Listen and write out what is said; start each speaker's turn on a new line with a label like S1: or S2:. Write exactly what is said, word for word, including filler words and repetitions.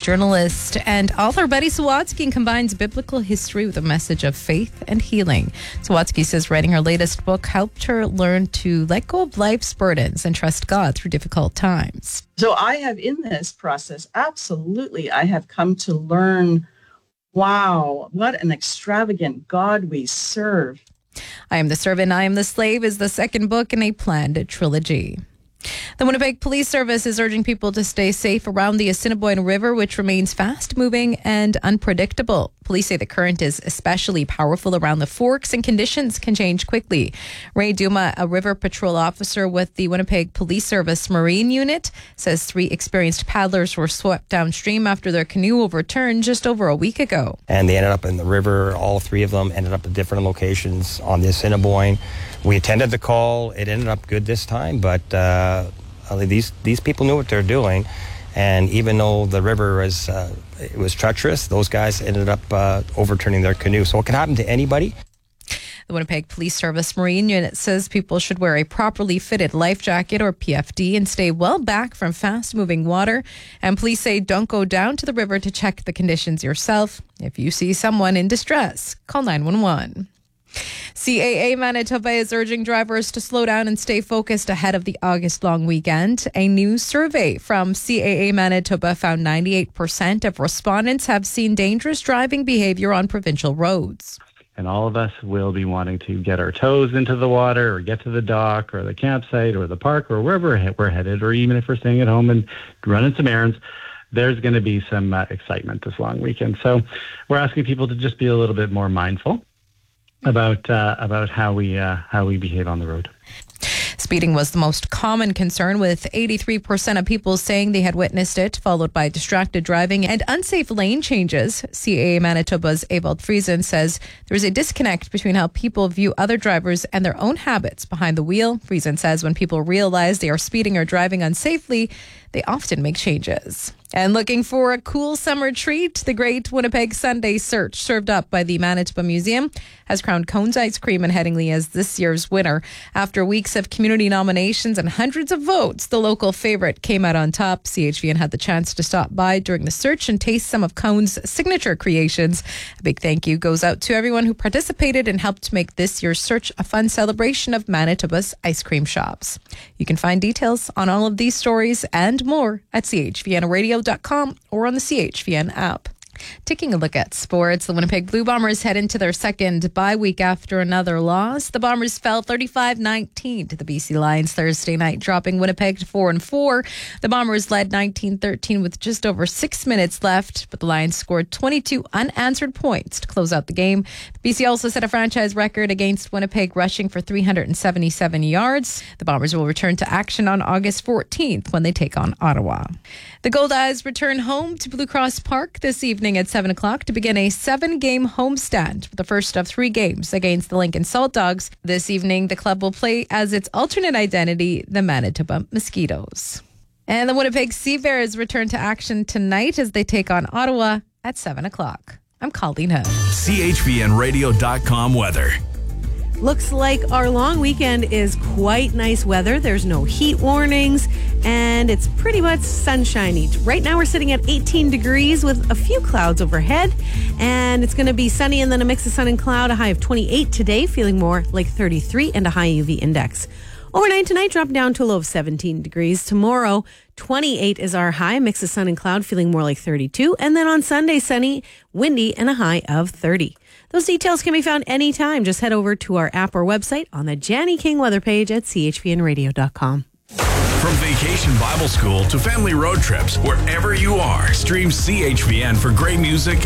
S1: journalist and author Betty Sawatsky combines biblical history with a message of faith and healing. Sawatsky says writing her latest book helped her learn to let go of life's burdens and trust God through difficult times.
S2: So I have in this process, absolutely, I have come to learn, wow, what an extravagant God we serve.
S1: I Am the Servant, I Am the Slave is the second book in a planned trilogy. The Winnipeg Police Service is urging people to stay safe around the Assiniboine River, which remains fast-moving and unpredictable. Police say the current is especially powerful around the forks and conditions can change quickly. Ray Duma, a river patrol officer with the Winnipeg Police Service Marine Unit, says three experienced paddlers were swept downstream after their canoe overturned just over a week ago.
S3: And they ended up in the river. All three of them ended up at different locations on the Assiniboine. We attended the call. It ended up good this time, but uh, these these people knew what they're doing. And even though the river was uh, it was treacherous, those guys ended up uh, overturning their canoe. So it can happen to anybody.
S1: The Winnipeg Police Service Marine Unit says people should wear a properly fitted life jacket or P F D and stay well back from fast-moving water. And police say don't go down to the river to check the conditions yourself. If you see someone in distress, call nine one one. C A A Manitoba is urging drivers to slow down and stay focused ahead of the August long weekend. A new survey from C A A Manitoba found ninety-eight percent of respondents have seen dangerous driving behavior on provincial roads.
S4: And all of us will be wanting to get our toes into the water or get to the dock or the campsite or the park or wherever we're headed, or even if we're staying at home and running some errands. There's going to be some uh, excitement this long weekend. So we're asking people to just be a little bit more mindful about uh, about how we uh, how we behave on the road.
S1: Speeding was the most common concern, with eighty-three percent of people saying they had witnessed it, followed by distracted driving and unsafe lane changes. C A A Manitoba's Evald Friesen says there is a disconnect between how people view other drivers and their own habits behind the wheel. Friesen says when people realize they are speeding or driving unsafely, they often make changes. And looking for a cool summer treat, the Great Winnipeg Sunday Search, served up by the Manitoba Museum, has crowned Cones Ice Cream in Headingley as this year's winner. After weeks of community nominations and hundreds of votes, the local favorite came out on top. C H V N had the chance to stop by during the search and taste some of Cones' signature creations. A big thank you goes out to everyone who participated and helped make this year's search a fun celebration of Manitoba's ice cream shops. You can find details on all of these stories and more at c h v n radio dot com or on the C H V N app. Taking a look at sports, the Winnipeg Blue Bombers head into their second bye week after another loss. The Bombers fell thirty-five nineteen to the B C Lions Thursday night, dropping Winnipeg to four and four. The Bombers led nineteen thirteen with just over six minutes left, but the Lions scored twenty-two unanswered points to close out the game. B C also set a franchise record against Winnipeg, rushing for three hundred seventy-seven yards. The Bombers will return to action on August fourteenth when they take on Ottawa. The Gold Eyes return home to Blue Cross Park this evening at seven o'clock to begin a seven-game homestand, the first of three games against the Lincoln Salt Dogs. This evening, the club will play as its alternate identity, the Manitoba Mosquitoes. And the Winnipeg Sea Bears return to action tonight as they take on Ottawa at seven o'clock. I'm Colleen Hood.
S5: C H V N radio dot com weather.
S6: Looks like our long weekend is quite nice weather. There's no heat warnings, and it's pretty much sunshiny. Right now we're sitting at eighteen degrees with a few clouds overhead, and it's going to be sunny and then a mix of sun and cloud, a high of twenty-eight today, feeling more like thirty-three, and a high U V index. Overnight tonight, drop down to a low of seventeen degrees. Tomorrow, twenty-eight is our high, mix of sun and cloud, feeling more like thirty-two. And then on Sunday, sunny, windy, and a high of thirty. Those details can be found anytime. Just head over to our app or website on the Janny King weather page at c h v n radio dot com.
S5: From Vacation Bible School to family road trips, wherever you are, stream C H V N for great music